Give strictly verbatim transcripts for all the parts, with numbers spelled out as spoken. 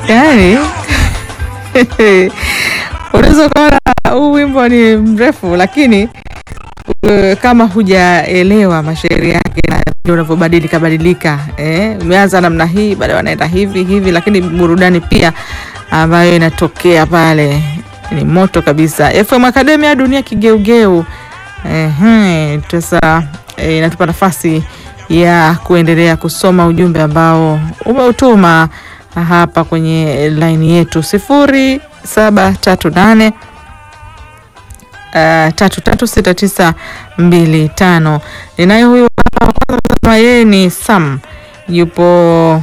Yaani unaweza kuona huu wimbo ni mrefu, lakini uh, kama hujaelewa mashairi yake na ndio unavyobadilika badilika, eh, umeanza namna hii, baadaye wanaenda hivi hivi, lakini burudani pia ambayo inatokea pale ni moto kabisa. F M Academy ya Dunia Kigeugeu. Eh, sasa eh, inatupa nafasi ya kuendelea kusoma ujumbe ambao umeutuma hapa kwenye line yetu sifuri saba tatu nane Uh, tatu tatu sita tisa mbili tano. Ninayo huyu hapa kwanza, kama yeye ni Sam yupo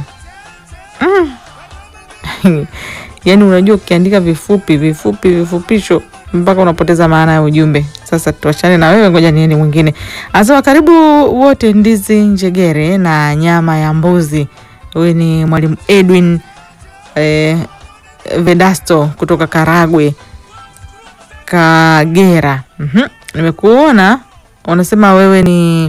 mm. Yaani unajua ukiandika vifupi vifupi vifupisho mpaka unapoteza maana ya ujumbe. Sasa tuachane na wewe, ngoja nieni mwingine. Anasema karibu wote ndizi njegere na nyama ya mbuzi. Wewe ni mwalimu Edwin eh, Vedasto kutoka Karagwe Kagera. Mhm. Nimekuona unasema wewe ni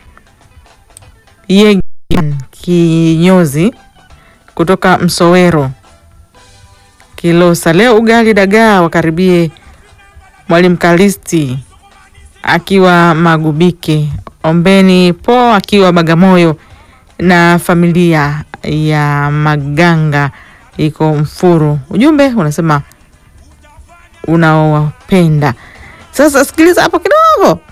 Yegan Kinyozi kutoka Msowero Kilosa. Leo ugali dagaa wakaribie mwalimu Kalisti akiwa Magubike, Ombeni Po akiwa Bagamoyo na familia ya Maganga iko Mfuru. Ujumbe unasema unaowapenda. Sasa sikiliza hapo kidogo.